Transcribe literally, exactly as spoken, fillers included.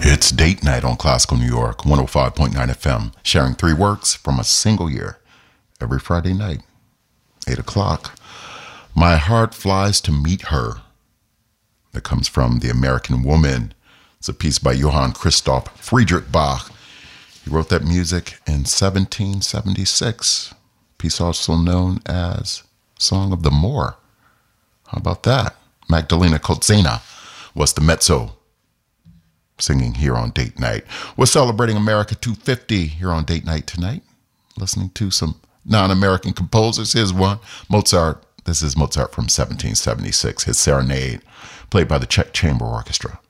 It's date night on Classical New York, one oh five point nine F M, sharing three works from a single year every Friday night, eight o'clock. My Heart Flies to Meet Her. That comes from The American Woman. It's a piece by Johann Christoph Friedrich Bach. He wrote that music in seventeen seventy-six. Piece also known as Song of the Moor. How about that? Magdalena Kotzena was the mezzo singing here on Date Night. We're celebrating America two fifty here on Date Night tonight. Listening to some non-American composers. Here's one. Mozart. This is Mozart from seventeen seventy-six. His Serenade, played by the Czech Chamber Orchestra.